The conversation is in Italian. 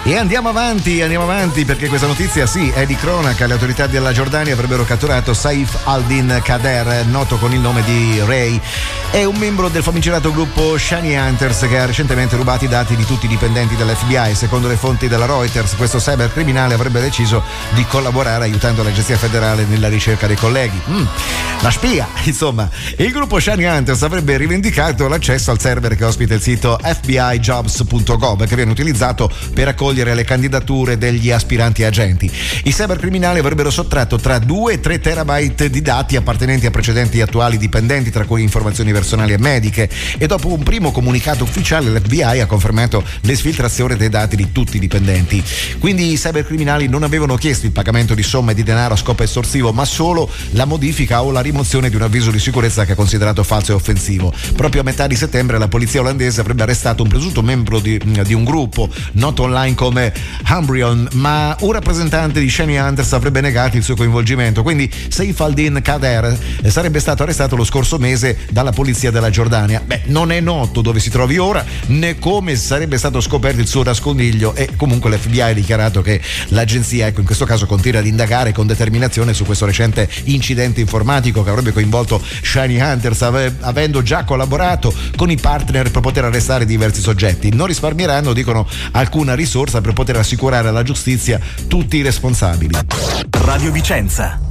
E andiamo avanti perché questa notizia sì è di cronaca. Le autorità della Giordania avrebbero catturato Saif al-Din Kader, noto con il nome di Ray. È un membro del famigerato gruppo Shiny Hunters che ha recentemente rubato i dati di tutti i dipendenti dell'FBI. Secondo le fonti della Reuters, questo cybercriminale avrebbe deciso di collaborare aiutando l'agenzia federale nella ricerca dei colleghi. La spia, insomma. Il gruppo Shiny Hunters avrebbe rivendicato l'accesso al server che ospita il sito fbijobs.gov, che viene utilizzato per accogliere le candidature degli aspiranti agenti. I cybercriminali avrebbero sottratto tra 2 e 3 terabyte di dati appartenenti a precedenti e attuali dipendenti, tra cui informazioni personali e mediche, e dopo un primo comunicato ufficiale l'FBI ha confermato l'esfiltrazione dei dati di tutti i dipendenti. Quindi i cybercriminali non avevano chiesto il pagamento di somme di denaro a scopo estorsivo, ma solo la modifica o la rimozione di un avviso di sicurezza che è considerato falso e offensivo. Proprio a metà di settembre la polizia olandese avrebbe arrestato un presunto membro di un gruppo noto online come Humbrion, ma un rappresentante di Shiny Hunters avrebbe negato il suo coinvolgimento. Quindi Saif al-Din Kader sarebbe stato arrestato lo scorso mese dalla polizia della Giordania. Non è noto dove si trovi ora né come sarebbe stato scoperto il suo nascondiglio, e comunque l'FBI ha dichiarato che l'agenzia, in questo caso, continua ad indagare con determinazione su questo recente incidente informatico che avrebbe coinvolto Shiny Hunters, avendo già collaborato con i partner per poter arrestare diversi soggetti. Non risparmieranno, dicono, alcuna risorsa per poter assicurare alla giustizia tutti i responsabili. Radio Vicenza.